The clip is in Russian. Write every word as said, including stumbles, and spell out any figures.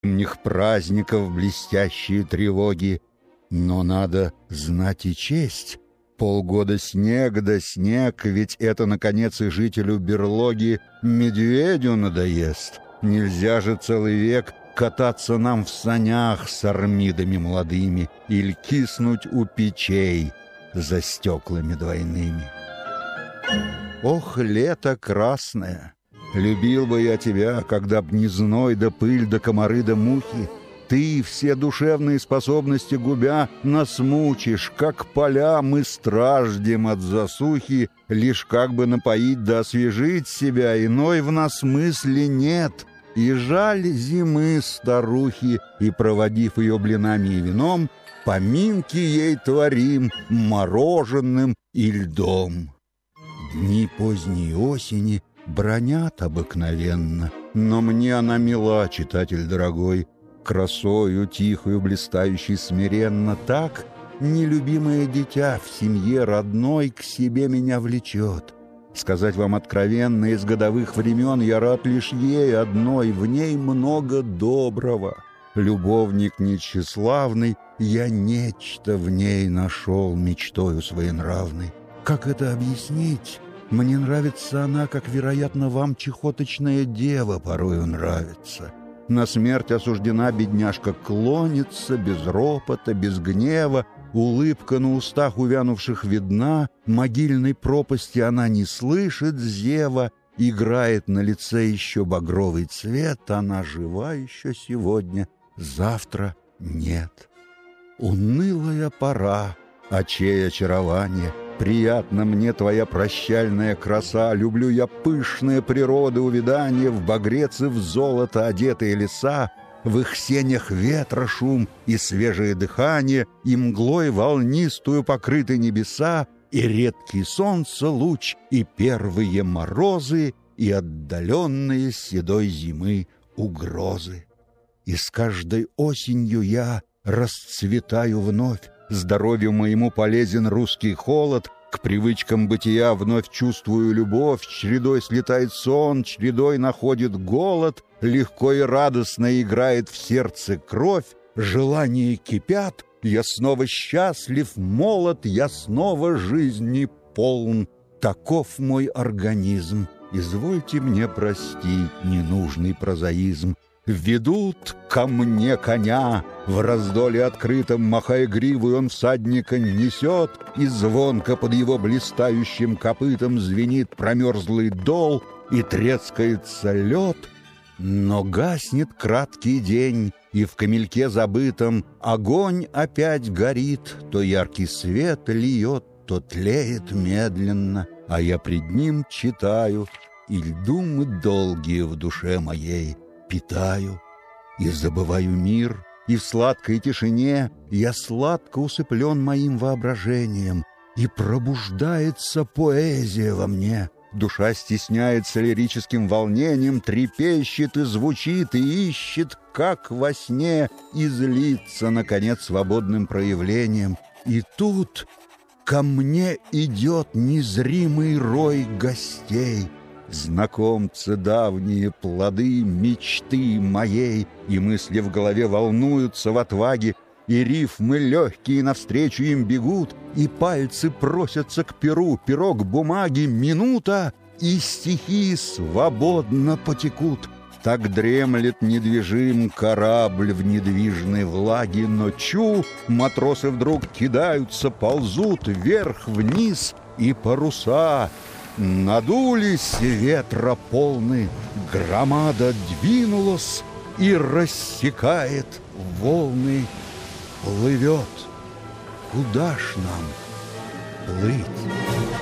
зимних праздников блестящие тревоги. Но надо знать и честь. Полгода снег да снег, ведь это, наконец, и жителю берлоги медведю надоест. Нельзя же целый век кататься нам в санях с армидами молодыми или киснуть у печей за стеклами двойными. Ох, лето красное! Любил бы я тебя, когда б не зной да пыль да комары да мухи. Ты, все душевные способности губя, нас мучишь, как поля мы страждем от засухи, лишь как бы напоить да освежить себя, иной в нас мысли нет. И жаль зимы старухи, и, проводив ее блинами и вином, поминки ей творим мороженым и льдом. Дни поздней осени бронят обыкновенно, но мне она мила, читатель дорогой, красою тихою, блистающей смиренно, так нелюбимое дитя в семье родной к себе меня влечет. Сказать вам откровенно, из годовых времен я рад лишь ей одной, в ней много доброго. Любовник нечиславный, я нечто в ней нашел мечтою своенравной. Как это объяснить? Мне нравится она, как, вероятно, вам чехоточная дева порою нравится. На смерть осуждена бедняжка клонится, без ропота, без гнева, улыбка на устах увянувших видна, могильной пропасти она не слышит зева, играет на лице еще багровый цвет, она жива еще сегодня, завтра нет. Унылая пора, очей очарование, приятно мне твоя прощальная краса, люблю я пышные природы увядания, в багрец и в золото одетые леса, в их сенях ветра шум и свежее дыхание, и мглой волнистую покрыты небеса, и редкий солнце луч, и первые морозы, и отдаленные седой зимы угрозы. И с каждой осенью я расцветаю вновь, здоровью моему полезен русский холод, к привычкам бытия вновь чувствую любовь, чередой слетает сон, чередой находит голод, легко и радостно играет в сердце кровь, желания кипят, я снова счастлив, молод, я снова жизни полн. Таков мой организм, извольте мне простить ненужный прозаизм. Ведут ко мне коня, в раздоле открытом, махая гривой, он всадника несет, и звонко под его блистающим копытом звенит промерзлый дол, и трескается лед. Но гаснет краткий день, и в камельке забытом огонь опять горит, то яркий свет льет, то тлеет медленно, а я пред ним читаю, и думы долгие в душе моей питаю, и забываю мир, и в сладкой тишине я сладко усыплен моим воображением, и пробуждается поэзия во мне. Душа стесняется лирическим волнением, трепещет и звучит, и ищет, как во сне, излиться, наконец, свободным проявлением. И тут ко мне идет незримый рой гостей, знакомцы давние, плоды мечты моей, и мысли в голове волнуются в отваге, и рифмы легкие навстречу им бегут, и пальцы просятся к перу, перо к бумаге, минута, и стихи свободно потекут. Так дремлет недвижим корабль в недвижной влаге, но чу, матросы вдруг кидаются, ползут вверх-вниз, и паруса надулись ветра полны, громада двинулась и рассекает волны, плывет. Куда ж нам плыть?